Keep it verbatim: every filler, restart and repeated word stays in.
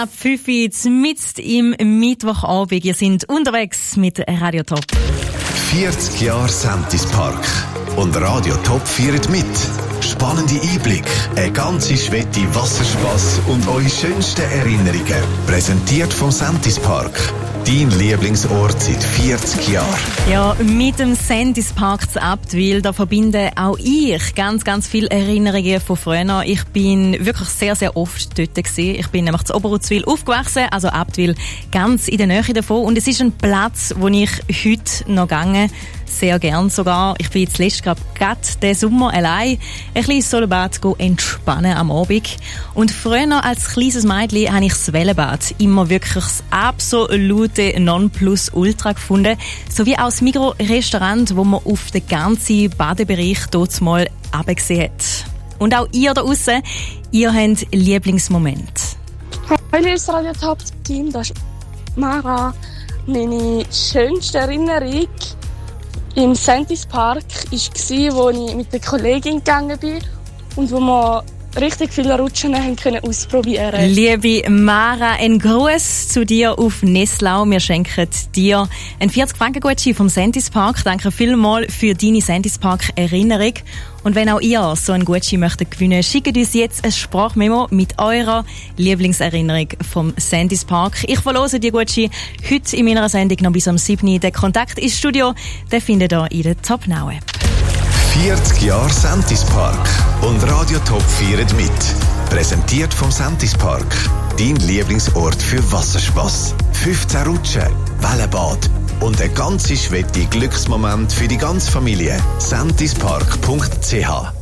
Ab fünf Uhr mitten im Mittwochabend. Ihr seid unterwegs mit Radio Top. vierzig Jahre Sentis Park. Und Radio Top feiert mit. Spannende Einblicke, eine ganze Schwette Wasserspass und eure schönsten Erinnerungen. Präsentiert vom Sentis Park. Dein Lieblingsort seit vierzig Jahren. Ja, mit dem Sentis Park zu Abtwil, da verbinde auch ich ganz, ganz viele Erinnerungen von früher. Ich bin wirklich sehr, sehr oft dort gewesen. Ich bin nämlich zu Oberutzwil aufgewachsen, also Abtwil ganz in der Nähe davon. Und es ist ein Platz, wo ich heute noch gehe. Sehr gern sogar. Ich bin jetzt letztes gerade diesen Sommer allein ein kleines Solobad entspannen am Abend. Und früher als kleines Mädchen habe ich das Wellenbad immer wirklich das absolute Nonplusultra gefunden. Sowie auch das Migros-Restaurant, wo man auf den ganzen Badebereich dort mal runtergesehen hat. Und auch ihr da draussen, ihr habt Lieblingsmoment. Hallo, das Radio Top Team, das ist Mara. Meine schönste Erinnerung im Sentis Park war, wo ich mit der Kollegin gegangen bin und wo wir richtig viele Rutschen haben können ausprobieren. Liebe Mara, ein Gruß zu dir auf Nesslau. Wir schenken dir einen vierzig Franken Gutschein vom Sentis Park. Danke vielmals für deine Sentis Park Erinnerung. Und wenn auch ihr so einen Gutschein möchtet gewinnen, schickt uns jetzt ein Sprachmemo mit eurer Lieblingserinnerung vom Sentis Park. Ich verlose die Gutschein heute in meiner Sendung noch bis am siebten Den Kontakt ins Studio, den findet ihr in der Top Now App. vierzig Jahre Sentis Park und Radio Top feiert mit. Präsentiert vom Sentis Park. Dein Lieblingsort für Wasserspass. fünfzehn Rutschen, Wellenbad und eine ganze Schwette Glücksmoment für die ganze Familie. sentispark punkt c h